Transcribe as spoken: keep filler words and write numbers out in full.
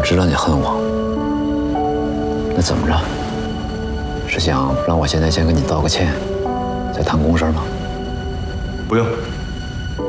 知道你恨我，那怎么着？是想让我现在先跟你道个歉，再谈公事吗？ 不用，